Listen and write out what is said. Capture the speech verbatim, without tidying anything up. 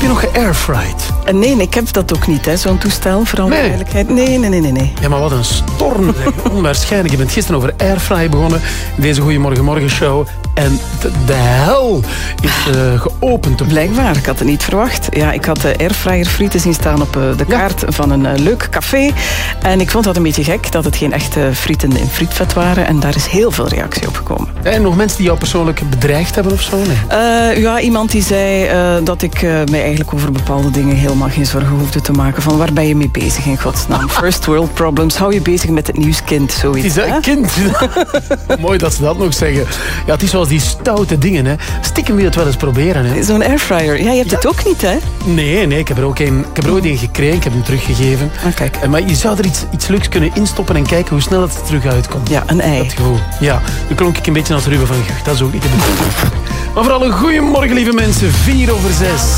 je nog geairfried? Uh, nee, nee, ik heb dat ook niet, hè, zo'n toestel, voor alle Nee. duidelijkheid. Nee, nee, nee, nee, nee. Ja, maar wat een storm. Zeg. Onwaarschijnlijk. Je bent gisteren over airfry begonnen in deze Goeiemorgen Morgen show. En de, de hel is uh, geopend. Op... Blijkbaar, ik had het niet verwacht. Ja, ik had de airfryer frieten zien staan op uh, de kaart ja. van een uh, leuk café. En ik vond dat een beetje gek, dat het geen echte frieten in frietvet waren. En daar is heel veel reactie op gekomen. Ja, en nog mensen die jou persoonlijk bedreigd hebben of zo? Nee. Uh, ja, iemand die zei uh, dat ik uh, mij eigenlijk over bepaalde dingen helemaal geen zorgen hoefde te maken. Van waar ben je mee bezig in godsnaam? First world problems. Hou je bezig met het nieuws, kind. Zoiets, het is een kind. Mooi dat ze dat nog zeggen. Ja, het is zoals die stoute dingen. Hè. Stiekem wil je het wel eens proberen. Hè. Zo'n airfryer. Ja, je hebt ja. het ook niet, hè? Nee, nee, ik heb er ook een, ik heb er ooit een gekregen. Ik heb hem teruggegeven. Ah, kijk. Maar je zou er iets, iets leuks kunnen instoppen en kijken hoe snel het er terug uitkomt. Ja, een ei. Dat gevoel. Ja, nu klonk ik een beetje als Ruben van Gucht. Dat is ook niet de bedoeling. Maar vooral een goeiemorgen, lieve mensen. Vier over zes.